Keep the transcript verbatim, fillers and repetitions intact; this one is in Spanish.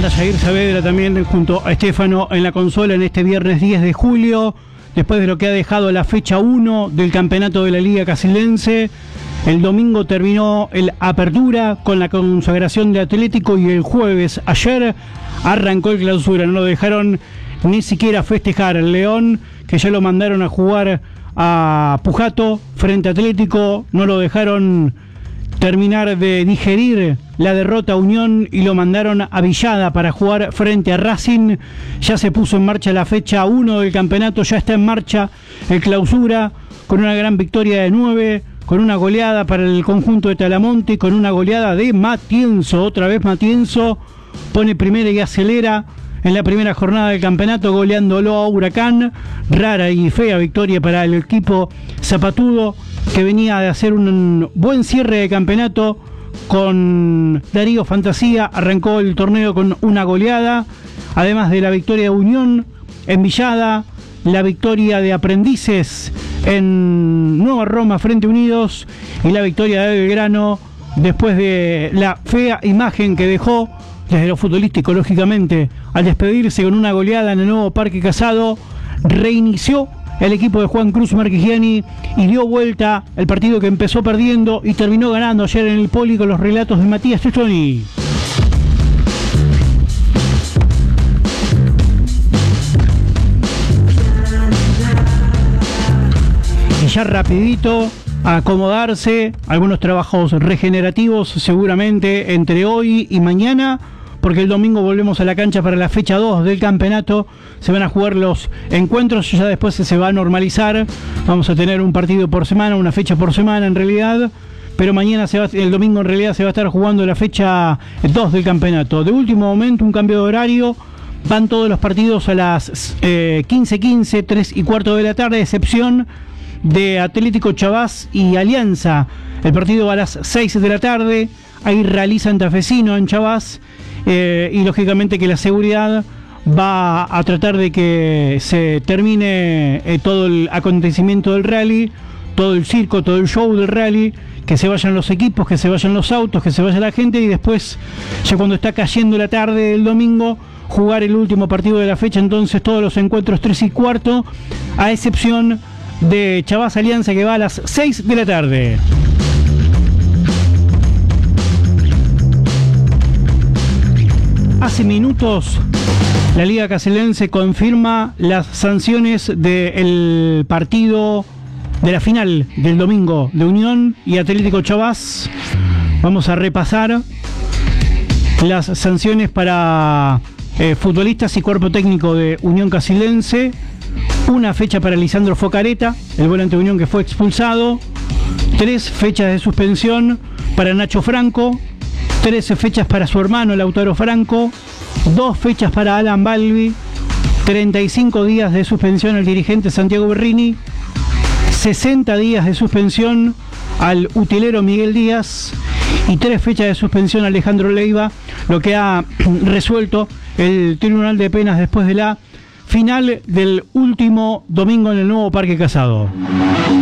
Anda Jair Saavedra también junto a Estefano en la consola en este viernes diez de julio, después de lo que ha dejado la fecha uno del campeonato de la Liga Casildense. El domingo terminó el Apertura con la consagración de Atlético y el jueves, ayer, arrancó el Clausura. No lo dejaron ni siquiera festejar. El León, que ya lo mandaron a jugar a Pujato frente a Atlético, no lo dejaron terminar de digerir la derrota a Unión y lo mandaron a Villada para jugar frente a Racing. Ya se puso en marcha la fecha uno del campeonato, ya está en marcha el Clausura con una gran victoria de nueve, con una goleada para el conjunto de Talamonte, con una goleada de Matienzo. Otra vez Matienzo pone primera y acelera en la primera jornada del campeonato, goleándolo a Huracán. Rara y fea victoria para el equipo zapatudo, que venía de hacer un buen cierre de campeonato con Darío Fantasía. Arrancó el torneo con una goleada, además de la victoria de Unión en Villada, la victoria de Aprendices en Nueva Roma frente a Unidos y la victoria de Belgrano después de la fea imagen que dejó desde lo futbolístico, lógicamente, al despedirse con una goleada en el nuevo Parque Casado. Reinició el equipo de Juan Cruz Marquigiani y dio vuelta el partido que empezó perdiendo y terminó ganando ayer en el Poli, con los relatos de Matías Testroni. Y ya rapidito a acomodarse, algunos trabajos regenerativos seguramente entre hoy y mañana, porque el domingo volvemos a la cancha para la fecha dos del campeonato. Se van a jugar los encuentros, ya después se va a normalizar. Vamos a tener un partido por semana, una fecha por semana en realidad, pero mañana, se va, el domingo en realidad, se va a estar jugando la fecha dos del campeonato. De último momento, un cambio de horario. Van todos los partidos a las eh, quince quince, tres y cuarto de la tarde, excepción de Atlético Chavás y Alianza. El partido va a las seis de la tarde. Ahí realiza Santafesino en Chavás. Eh, y lógicamente que la seguridad va a tratar de que se termine eh, todo el acontecimiento del rally, todo el circo, todo el show del rally, que se vayan los equipos, que se vayan los autos, que se vaya la gente, y después, ya cuando está cayendo la tarde del domingo, jugar el último partido de la fecha. Entonces todos los encuentros tres y cuarto, a excepción de Chavás Alianza, que va a las seis de la tarde. Hace minutos la Liga Casildense confirma las sanciones del partido de la final del domingo de Unión y Atlético Chavás. Vamos a repasar las sanciones para eh, futbolistas y cuerpo técnico de Unión Casildense. Una fecha para Lisandro Focareta, el volante de Unión que fue expulsado. Tres fechas de suspensión para Nacho Franco. trece fechas para su hermano Lautaro Franco, dos fechas para Alan Balbi, treinta y cinco días de suspensión al dirigente Santiago Berrini, sesenta días de suspensión al utilero Miguel Díaz y tres fechas de suspensión a Alejandro Leiva, lo que ha resuelto el Tribunal de Penas después de la final del último domingo en el nuevo Parque Casado.